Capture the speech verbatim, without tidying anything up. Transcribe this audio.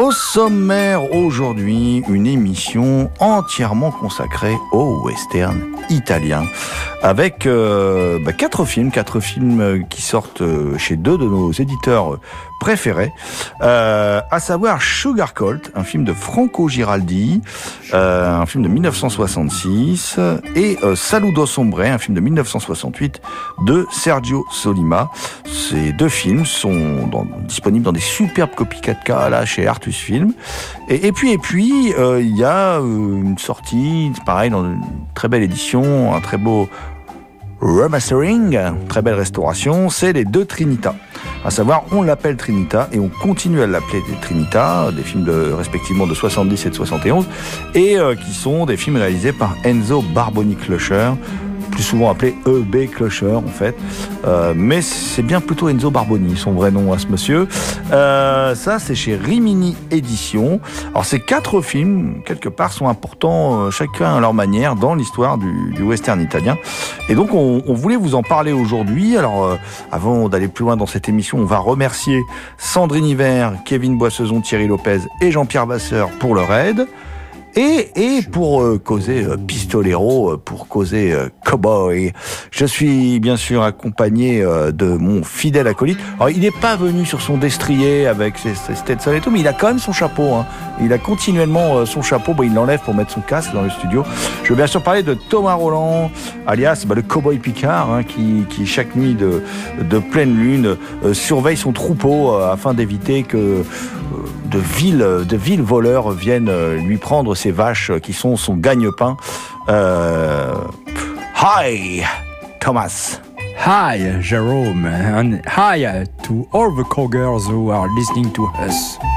Au sommaire aujourd'hui, une émission entièrement consacrée au western italien, avec euh, bah, quatre films, quatre films qui sortent chez deux de nos éditeurs préférés, euh, à savoir Sugar Colt, un film de Franco Giraldi, euh, un film de dix-neuf cent soixante-six, et euh, Saludo Sombre, un film de dix-neuf cent soixante-huit de Sergio Solima. Ces deux films sont dans, disponibles dans des superbes copies quatre K là chez Artus Film. Et, et puis et puis euh, il y a euh, une sortie, pareil, dans une très belle édition, un très beau remastering, très belle restauration, c'est les deux Trinita. À savoir, on l'appelle Trinita et on continue à l'appeler des Trinita, des films de, respectivement de soixante-dix et de soixante et onze, et euh, qui sont des films réalisés par Enzo Barboni-Clocher, plus souvent appelé E B Clocher en fait, euh, mais c'est bien plutôt Enzo Barboni, son vrai nom à ce monsieur. Euh, ça c'est chez Rimini Éditions. Alors ces quatre films, quelque part, sont importants, euh, chacun à leur manière, dans l'histoire du, du western italien. Et donc on, on voulait vous en parler aujourd'hui. Alors euh, avant d'aller plus loin dans cette émission, on va remercier Sandrine Hiver, Kevin Boissezon, Thierry Lopez et Jean-Pierre Vasseur pour leur aide. Et, et pour euh, causer euh, pistolero, euh, pour causer euh, cowboy, je suis bien sûr accompagné euh, de mon fidèle acolyte. Alors il n'est pas venu sur son destrier avec ses, ses Stetson et tout, mais il a quand même son chapeau. Hein. Il a continuellement euh, son chapeau, bah, il l'enlève pour mettre son casque dans le studio. Je veux bien sûr parler de Thomas Roland, alias bah, le cowboy Picard, hein, qui, qui chaque nuit de, de pleine lune euh, surveille son troupeau euh, afin d'éviter que euh, de vils, de vils voleurs viennent euh, lui prendre ses vaches qui sont son gagne-pain. Euh... Hi, Thomas. Hi, Jerome, and hi to all the cowgirls who are listening to us.